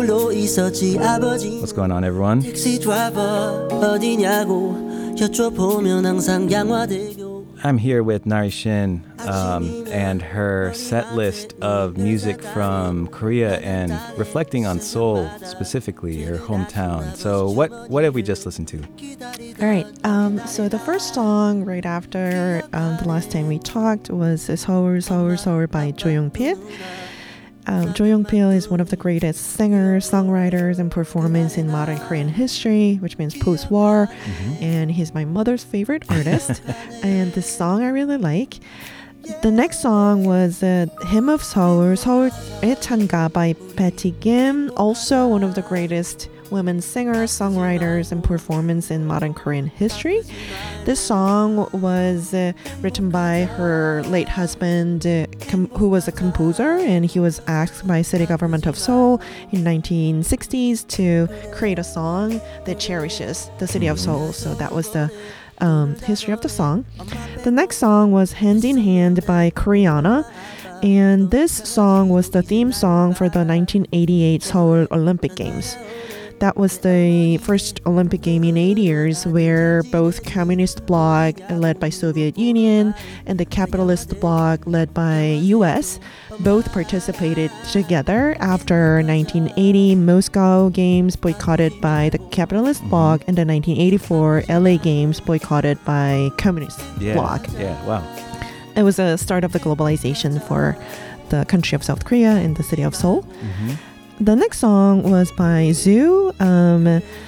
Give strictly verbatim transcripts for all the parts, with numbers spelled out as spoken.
What's going on, everyone? I'm here with Nari Shin um, and her set list of music from Korea and reflecting on Seoul, specifically her hometown. So what what have we just listened to? All right. Um, so the first song right after um, the last time we talked was Seoul, Seoul, Seoul by Jo Young-pil. Um, Jo Young-pil is one of the greatest singers, songwriters, and performers in modern Korean history, which means post-war. Mm-hmm. And he's my mother's favorite artist. And this song I really like. The next song was uh, Hymn of Seoul, Seoul Echanga by Betty Kim, also one of the greatest women singers, songwriters, and performers in modern Korean history. This song was uh, written by her late husband, uh, com- who was a composer, and he was asked by city government of Seoul in nineteen sixties to create a song that cherishes the city of Seoul. So that was the um, history of the song. The next song was Hand in Hand by Koreana. And this song was the theme song for the nineteen eighty-eight Seoul Olympic Games. That was the first Olympic game in eight years where both communist bloc led by Soviet Union and the capitalist bloc led by U S both participated together after nineteen eighty Moscow Games boycotted by the capitalist bloc and the nineteen eighty-four L A Games boycotted by communist yeah, bloc. Yeah, wow. It was a start of the globalization for the country of South Korea and the city of Seoul. Mm-hmm. The next song was by Zoo. Um,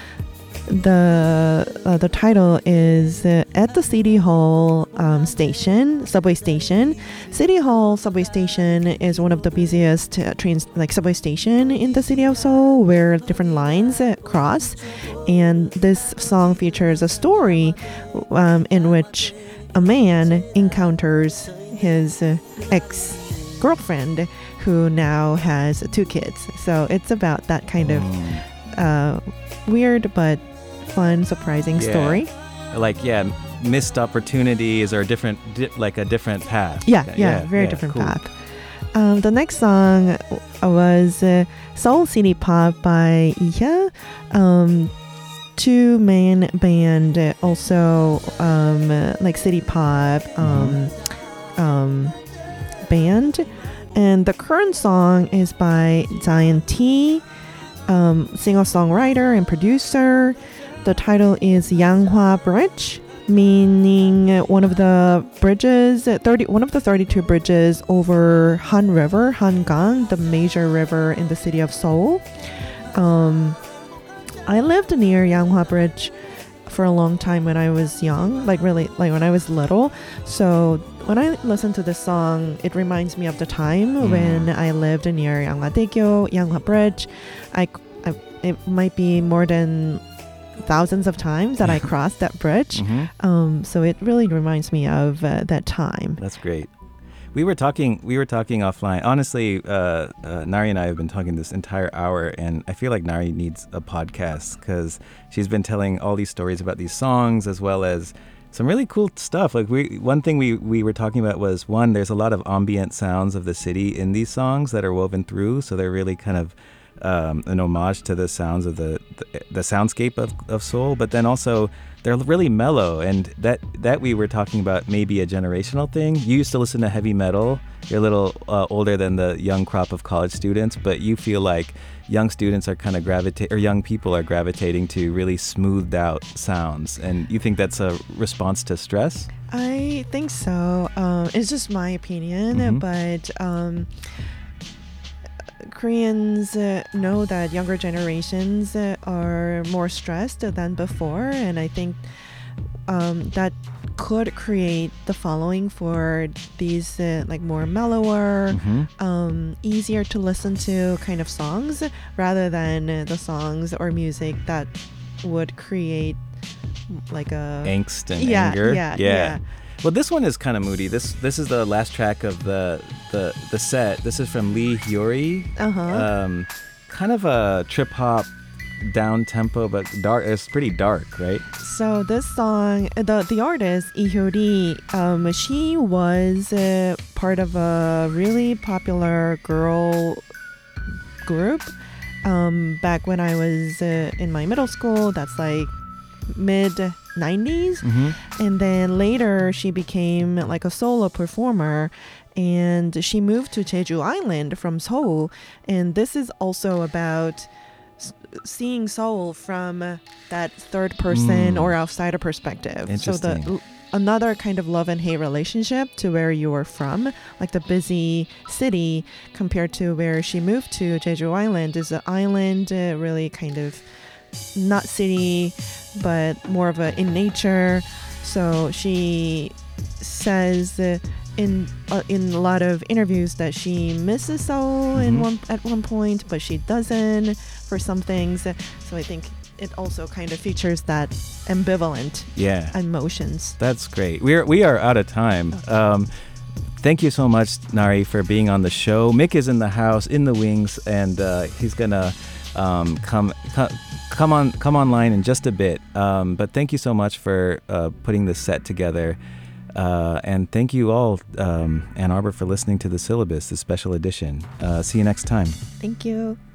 the uh, the title is uh, At the City Hall um, Station, subway station. City Hall subway station is one of the busiest uh, trains, like subway station in the city of Seoul, where different lines uh, cross. And this song features a story um, in which a man encounters his uh, ex-girlfriend who now has two kids. So it's about that kind of uh, weird but fun, surprising yeah. story. Like, yeah, missed opportunities or a different, di- like a different path. Yeah, yeah, yeah very yeah, different cool. path. Um, the next song was uh, Seoul City Pop by Iha. Um, two-man band, uh, also um, uh, like city pop um, mm-hmm. um, band. And the current song is by Zion T, um, singer-songwriter and producer. The title is Yanghwa Bridge, meaning one of the bridges, thirty, one of the thirty-two bridges over Han River, Hangang, the major river in the city of Seoul. Um, I lived near Yanghwa Bridge for a long time when I was young, like really, like when I was little. So when I listen to this song, it reminds me of the time mm. when I lived near Yanghwa-daegyo, Yanghwa Bridge. I, I, it might be more than thousands of times that I crossed that bridge. Mm-hmm. Um, so it really reminds me of uh, that time. That's great. We were talking. We were talking offline. Honestly, uh, uh, Nari and I have been talking this entire hour, and I feel like Nari needs a podcast because she's been telling all these stories about these songs as well as some really cool stuff. Like we, one thing we, we were talking about was one. There's a lot of ambient sounds of the city in these songs that are woven through, so they're really kind of um, an homage to the sounds of the the, the soundscape of, of Seoul. But then also they're really mellow, and that that we were talking about maybe a generational thing. You used to listen to heavy metal. You're a little uh, older than the young crop of college students, but you feel like young students are kind of gravitate, or young people are gravitating to really smoothed out sounds. And you think that's a response to stress? I think so. Um, it's just my opinion, mm-hmm. but um, Koreans uh, know that younger generations uh, are more stressed than before, and I think um, that could create the following for these uh, like more mellower, mm-hmm. um, easier to listen to kind of songs, rather than uh, the songs or music that would create like a angst and yeah, anger. Yeah, yeah, yeah. Well, this one is kind of moody. This this is the last track of the the, the set. This is from Lee Hyori. Uh-huh. Um, kind of a trip hop, down tempo, but dark. It's pretty dark, right? So this song, the the artist Lee Hyori, um, she was uh, part of a really popular girl group um, back when I was uh, in my middle school. That's like mid nineties. Mm-hmm. And then later she became like a solo performer, and she moved to Jeju Island from Seoul. And this is also about s- seeing Seoul from that third person Mm. or outsider perspective. So the Interesting. another kind of love and hate relationship to where you were from, like the busy city compared to where she moved to. Jeju Island is an island, uh, really kind of not city, but more of a in nature. So she says uh, in uh, in a lot of interviews that she misses Seoul in Mhm. one at one point, but she doesn't for some things. So I think it also kind of features that ambivalent Yeah. emotions. That's great. We're we are out of time. Um, thank you so much, Nari, for being on the show. Mick is in the house, in the wings, and uh, he's gonna um, come, come come on come online in just a bit. Um, but thank you so much for uh, putting this set together. Uh, and thank you all, um, Ann Arbor, for listening to the syllabus, the special edition. Uh, see you next time. Thank you.